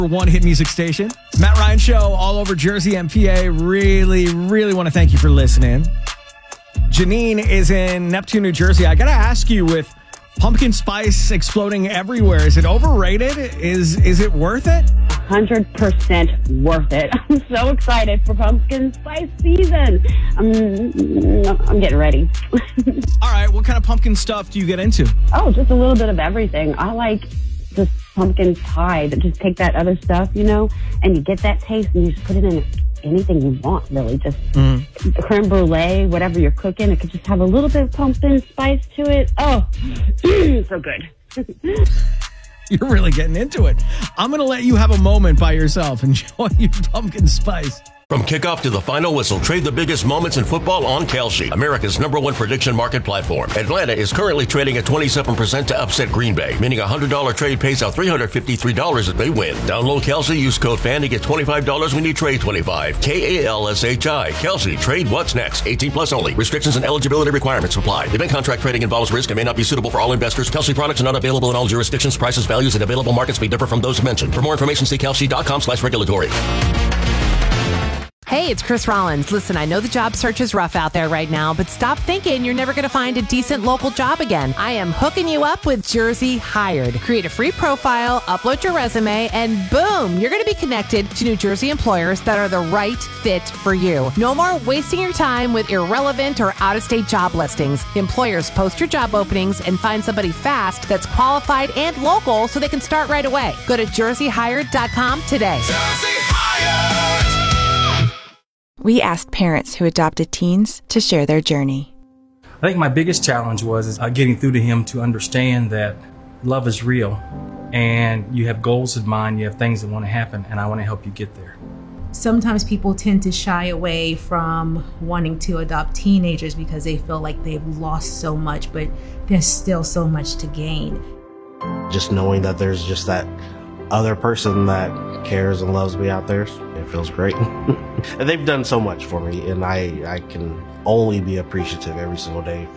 One hit music station. Matt Ryan Show all over Jersey and PA. Really want to thank you for listening. Janine is in Neptune, New Jersey. I got to ask you, with pumpkin spice exploding everywhere, is it overrated? Is it worth it? 100% worth it. I'm so excited for pumpkin spice season. I'm getting ready. All right, what kind of pumpkin stuff do you get into? Oh, just a little bit of everything. I like just pumpkin pie, but just take that other stuff, and you get that taste and you just put it in anything you want, really. Just creme brulee, whatever you're cooking. It could just have a little bit of pumpkin spice to it. Oh, so good. You're really getting into it. I'm going to let you have a moment by yourself. Enjoy your pumpkin spice. From kickoff to the final whistle, trade the biggest moments in football on Kalshi, America's #1 prediction market platform. Atlanta is currently trading at 27% to upset Green Bay, meaning a $100 trade pays out $353 if they win. Download Kalshi, use code FAN to get $25 when you trade 25. KALSHI. Kalshi. Trade what's next. 18 plus only. Restrictions and eligibility requirements apply. Event contract trading involves risk and may not be suitable for all investors. Kalshi products are not available in all jurisdictions. Prices, values, and available markets may differ from those mentioned. For more information, see kalshi.com/regulatory. Hey, it's Chris Rollins. Listen, I know the job search is rough out there right now, but stop thinking you're never going to find a decent local job again. I am hooking you up with Jersey Hired. Create a free profile, upload your resume, and boom, you're going to be connected to New Jersey employers that are the right fit for you. No more wasting your time with irrelevant or out-of-state job listings. Employers post your job openings and find somebody fast that's qualified and local so they can start right away. Go to jerseyhired.com today. Jersey Hired! We asked parents who adopted teens to share their journey. I think my biggest challenge was getting through to him to understand that love is real and you have goals in mind, you have things that want to happen, and I want to help you get there. Sometimes people tend to shy away from wanting to adopt teenagers because they feel like they've lost so much, but there's still so much to gain. Just knowing that there's just that other person that cares and loves me out there, it feels great. And they've done so much for me, and I can only be appreciative every single day